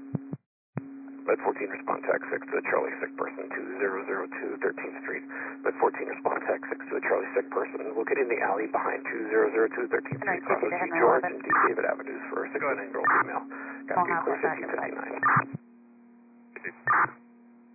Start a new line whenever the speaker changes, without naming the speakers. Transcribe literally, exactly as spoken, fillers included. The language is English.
Med fourteen, respond to X six to a Charlie sick person to zero zero two thirteenth Street. Med fourteen, respond to X six to a Charlie sick person located in the alley behind two zero zero two thirteenth Street, Bravo G George and D David Avenues for a sixty-nine-year-old female. Got to be clear fifty fifty-nine.